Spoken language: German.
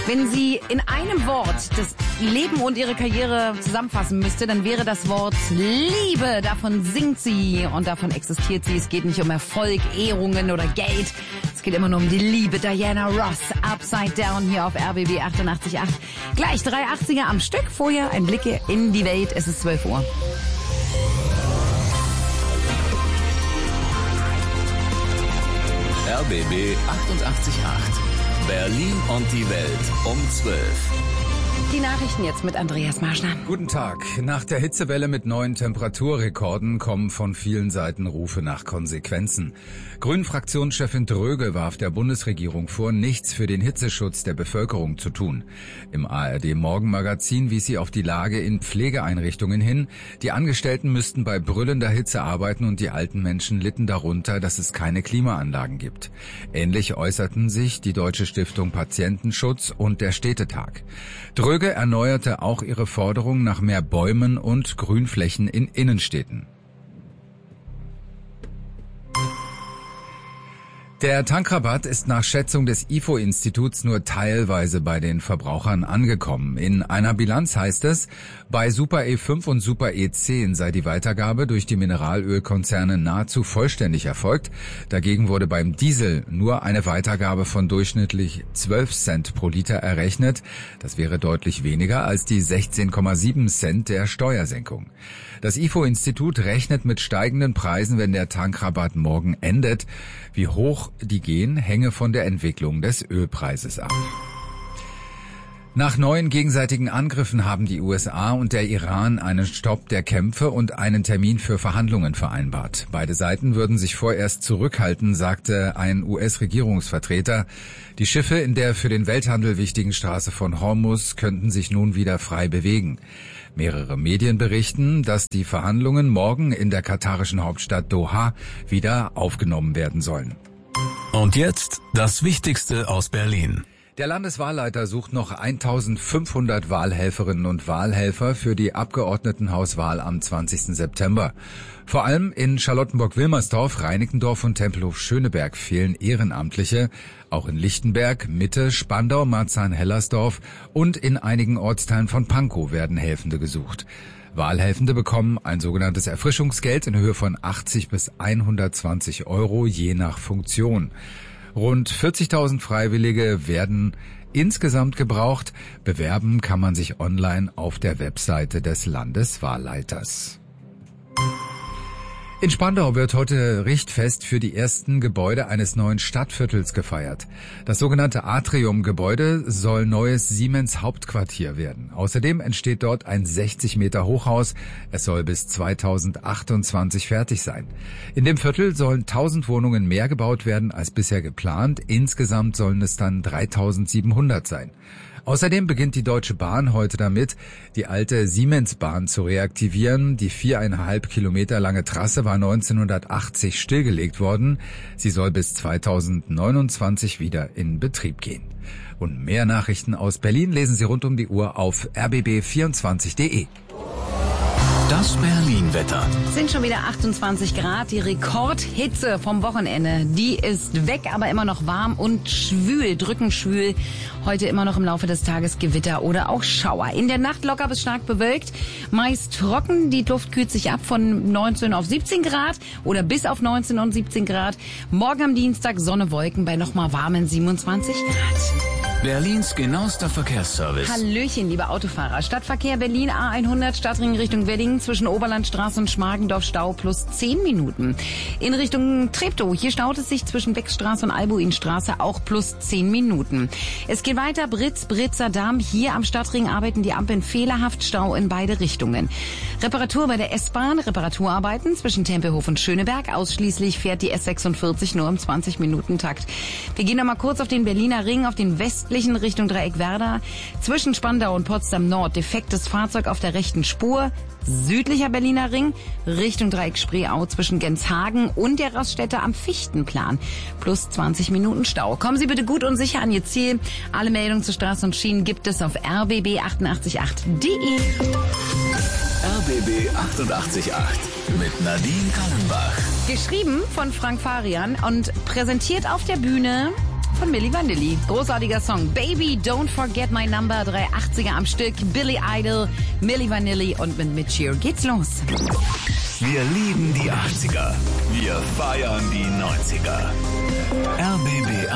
Wenn sie in einem Wort das Leben und ihre Karriere zusammenfassen müsste, dann wäre das Wort Liebe. Davon singt sie und davon existiert sie. Es geht nicht um Erfolg, Ehrungen oder Geld. Es geht immer nur um die Liebe. Diana Ross, Upside Down hier auf RBB 88.8. Gleich 380er am Stück. Vorher ein Blick in die Welt. Es ist 12 Uhr. RBB 88.8. Berlin und die Welt um 12. Die Nachrichten jetzt mit Andreas Marschner. Guten Tag. Nach der Hitzewelle mit neuen Temperaturrekorden kommen von vielen Seiten Rufe nach Konsequenzen. Grünen-Fraktionschefin Dröge warf der Bundesregierung vor, nichts für den Hitzeschutz der Bevölkerung zu tun. Im ARD-Morgenmagazin wies sie auf die Lage in Pflegeeinrichtungen hin. Die Angestellten müssten bei brüllender Hitze arbeiten und die alten Menschen litten darunter, dass es keine Klimaanlagen gibt. Ähnlich äußerten sich die Deutsche Stiftung Patientenschutz und der Städtetag. Dröge erneuerte auch ihre Forderung nach mehr Bäumen und Grünflächen in Innenstädten. Der Tankrabatt ist nach Schätzung des IFO-Instituts nur teilweise bei den Verbrauchern angekommen. In einer Bilanz heißt es, bei Super E5 und Super E10 sei die Weitergabe durch die Mineralölkonzerne nahezu vollständig erfolgt. Dagegen wurde beim Diesel nur eine Weitergabe von durchschnittlich 12 Cent pro Liter errechnet. Das wäre deutlich weniger als die 16,7 Cent der Steuersenkung. Das IFO-Institut rechnet mit steigenden Preisen, wenn der Tankrabatt morgen endet. Wie hoch die gehen, hänge von der Entwicklung des Ölpreises ab. Nach neuen gegenseitigen Angriffen haben die USA und der Iran einen Stopp der Kämpfe und einen Termin für Verhandlungen vereinbart. Beide Seiten würden sich vorerst zurückhalten, sagte ein US-Regierungsvertreter. Die Schiffe in der für den Welthandel wichtigen Straße von Hormuz könnten sich nun wieder frei bewegen. Mehrere Medien berichten, dass die Verhandlungen morgen in der katarischen Hauptstadt Doha wieder aufgenommen werden sollen. Und jetzt das Wichtigste aus Berlin. Der Landeswahlleiter sucht noch 1500 Wahlhelferinnen und Wahlhelfer für die Abgeordnetenhauswahl am 20. September. Vor allem in Charlottenburg-Wilmersdorf, Reinickendorf und Tempelhof-Schöneberg fehlen Ehrenamtliche. Auch in Lichtenberg, Mitte, Spandau, Marzahn-Hellersdorf und in einigen Ortsteilen von Pankow werden Helfende gesucht. Wahlhelfende bekommen ein sogenanntes Erfrischungsgeld in Höhe von 80 bis 120 Euro je nach Funktion. Rund 40.000 Freiwillige werden insgesamt gebraucht. Bewerben kann man sich online auf der Webseite des Landeswahlleiters. In Spandau wird heute Richtfest für die ersten Gebäude eines neuen Stadtviertels gefeiert. Das sogenannte Atrium-Gebäude soll neues Siemens-Hauptquartier werden. Außerdem entsteht dort ein 60 Meter Hochhaus. Es soll bis 2028 fertig sein. In dem Viertel sollen 1000 Wohnungen mehr gebaut werden als bisher geplant. Insgesamt sollen es dann 3700 sein. Außerdem beginnt die Deutsche Bahn heute damit, die alte Siemensbahn zu reaktivieren. Die 4,5 Kilometer lange Trasse war 1980 stillgelegt worden. Sie soll bis 2029 wieder in Betrieb gehen. Und mehr Nachrichten aus Berlin lesen Sie rund um die Uhr auf rbb24.de. Das Berlin-Wetter. Sind schon wieder 28 Grad. Die Rekordhitze vom Wochenende, die ist weg, aber immer noch warm und schwül, drückend schwül. Heute immer noch im Laufe des Tages Gewitter oder auch Schauer. In der Nacht locker bis stark bewölkt, meist trocken. Die Luft kühlt sich ab von 19 auf 17 Grad oder bis auf 19 und 17 Grad. Morgen am Dienstag Sonne, Wolken bei nochmal warmen 27 Grad. Berlins genauester Verkehrsservice. Hallöchen, liebe Autofahrer. Stadtverkehr Berlin A100, Stadtring Richtung Wedding, zwischen Oberlandstraße und Schmargendorf Stau plus 10 Minuten. In Richtung Treptow, hier staut es sich zwischen Beckstraße und Albuinstraße auch plus 10 Minuten. Es geht weiter, Britzer Damm. Hier am Stadtring arbeiten die Ampeln fehlerhaft, Stau in beide Richtungen. Reparatur bei der S-Bahn, Reparaturarbeiten zwischen Tempelhof und Schöneberg. Ausschließlich fährt die S46 nur im 20-Minuten-Takt. Wir gehen noch mal kurz auf den Berliner Ring, auf den westlichen Richtung Dreieck Werder. Zwischen Spandau und Potsdam Nord defektes Fahrzeug auf der rechten Spur. Südlicher Berliner Ring Richtung Dreieck Spreeau zwischen Genshagen und der Raststätte am Fichtenplan. Plus 20 Minuten Stau. Kommen Sie bitte gut und sicher an Ihr Ziel. Alle Meldungen zu Straßen und Schienen gibt es auf rbb888.de. RBB 88.8 mit Nadine Kallenbach. Geschrieben von Frank Farian und präsentiert auf der Bühne von Milli Vanilli. Großartiger Song. Baby, Don't Forget My Number, 3 80er am Stück. Billy Idol, Milli Vanilli und mit Mitchell geht's los. Wir lieben die 80er. Wir feiern die 90er. RBB